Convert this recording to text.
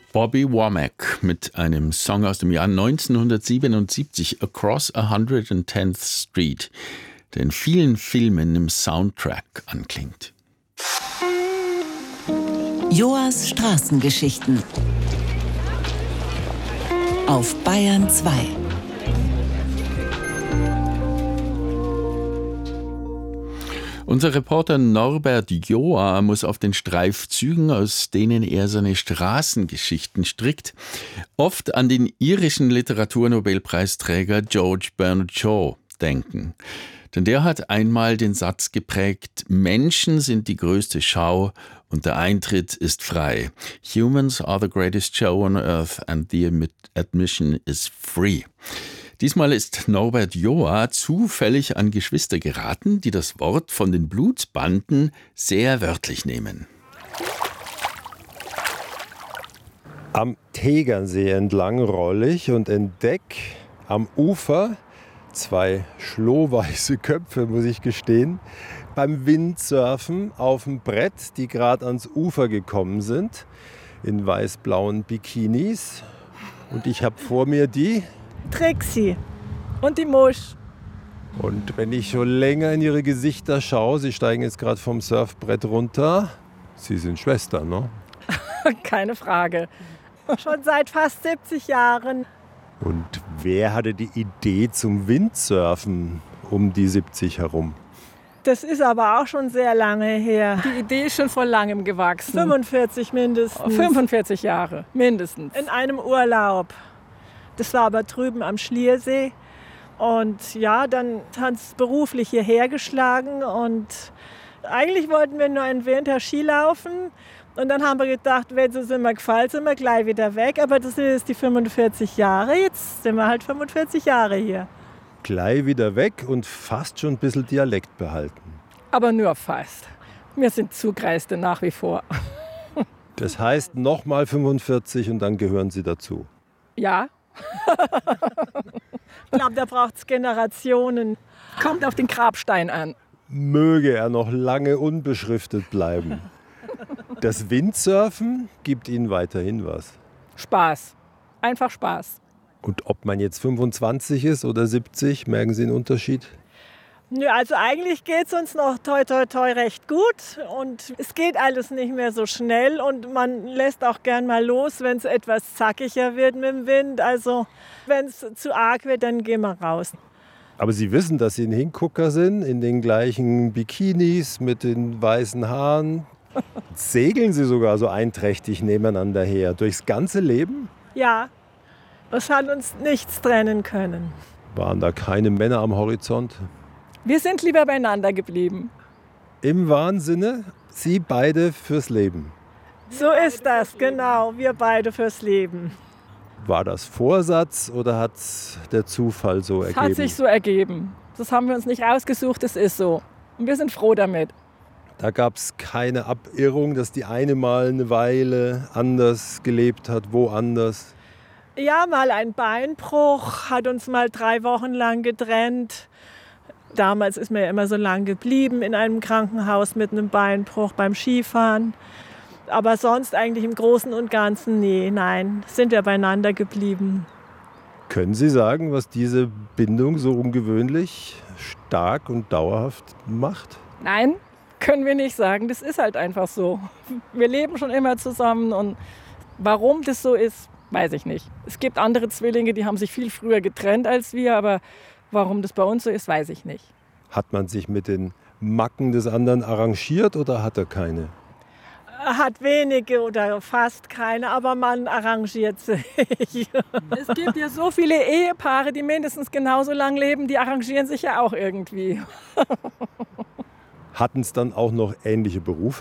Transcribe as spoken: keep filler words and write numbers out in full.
Bobby Womack mit einem Song aus dem Jahr neunzehnhundertsiebenundsiebzig, Across one hundred tenth Street, der in vielen Filmen im Soundtrack anklingt. Joas Straßengeschichten auf Bayern zwei. Unser Reporter Norbert Joa muss auf den Streifzügen, aus denen er seine Straßengeschichten strickt, oft an den irischen Literaturnobelpreisträger George Bernard Shaw denken. Denn der hat einmal den Satz geprägt: Menschen sind die größte Schau und der Eintritt ist frei. Humans are the greatest show on earth and the admission is free. Diesmal ist Norbert Joa zufällig an Geschwister geraten, die das Wort von den Blutsbanden sehr wörtlich nehmen. Am Tegernsee entlang roll ich und entdecke am Ufer zwei schlohweiße Köpfe, muss ich gestehen, beim Windsurfen auf dem Brett, die gerade ans Ufer gekommen sind, in weiß-blauen Bikinis. Und ich habe vor mir die Trixie und die Musch. Und wenn ich schon länger in ihre Gesichter schaue, sie steigen jetzt gerade vom Surfbrett runter, sie sind Schwestern, ne? Keine Frage. Schon seit fast siebzig Jahren. Und wer hatte die Idee zum Windsurfen um die siebzig herum? Das ist aber auch schon sehr lange her. Die Idee ist schon vor langem gewachsen. fünfundvierzig mindestens. fünfundvierzig Jahre, mindestens. In einem Urlaub. Das war aber drüben am Schliersee. Und ja, dann hat es beruflich hierher geschlagen. Und eigentlich wollten wir nur einen Winter Ski laufen. Und dann haben wir gedacht, wenn so sind wir gefallen, sind wir gleich wieder weg. Aber das sind jetzt die fünfundvierzig Jahre. Jetzt sind wir halt fünfundvierzig Jahre hier. Gleich wieder weg und fast schon ein bisschen Dialekt behalten. Aber nur fast. Wir sind Zugreiste nach wie vor. Das heißt nochmal fünfundvierzig und dann gehören Sie dazu. Ja. Ich glaube, da braucht es Generationen. Kommt auf den Grabstein an. Möge er noch lange unbeschriftet bleiben. Das Windsurfen gibt Ihnen weiterhin was. Spaß. Einfach Spaß. Und ob man jetzt fünfundzwanzig ist oder siebzig, merken Sie einen Unterschied? Nö, also eigentlich geht es uns noch toi toi toi recht gut. Und es geht alles nicht mehr so schnell. Und man lässt auch gern mal los, wenn es etwas zackiger wird mit dem Wind. Also wenn es zu arg wird, dann gehen wir raus. Aber Sie wissen, dass Sie ein Hingucker sind, in den gleichen Bikinis mit den weißen Haaren. Segeln Sie sogar so einträchtig nebeneinander her, durchs ganze Leben? Ja, es hat uns nichts trennen können. Waren da keine Männer am Horizont? Wir sind lieber beieinander geblieben. Im wahren Sinne, Sie beide fürs Leben. So ist das, genau, wir beide fürs Leben. War das Vorsatz oder hat der Zufall so ergeben? Es hat sich so ergeben. Das haben wir uns nicht ausgesucht, das ist so. Und wir sind froh damit. Da gab es keine Abirrung, dass die eine mal eine Weile anders gelebt hat, woanders? Ja, mal ein Beinbruch, hat uns mal drei Wochen lang getrennt. Damals ist man ja immer so lang geblieben in einem Krankenhaus mit einem Beinbruch beim Skifahren. Aber sonst eigentlich im Großen und Ganzen, nee, nein, sind wir beieinander geblieben. Können Sie sagen, was diese Bindung so ungewöhnlich stark und dauerhaft macht? Nein, können wir nicht sagen. Das ist halt einfach so. Wir leben schon immer zusammen und warum das so ist, weiß ich nicht. Es gibt andere Zwillinge, die haben sich viel früher getrennt als wir, aber warum das bei uns so ist, weiß ich nicht. Hat man sich mit den Macken des anderen arrangiert oder hat er keine? Er hat wenige oder fast keine, aber man arrangiert sich. Es gibt ja so viele Ehepaare, die mindestens genauso lang leben, die arrangieren sich ja auch irgendwie. Hatten es dann auch noch ähnliche Berufe?